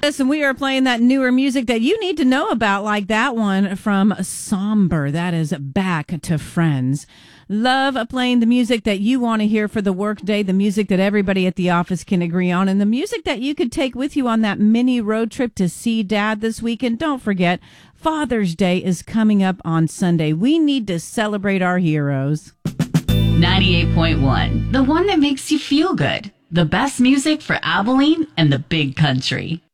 Listen, we are playing that newer music that you need to know about, like that one from Somber. That is Back to Friends. Love playing the music that you want to hear for the workday, the music that everybody at the office can agree on, and the music that you could take with you on that mini road trip to see Dad this weekend. Don't forget, Father's Day is coming up on Sunday. We need to celebrate our heroes. 98.1, the one that makes you feel good. The best music for Abilene and the big country.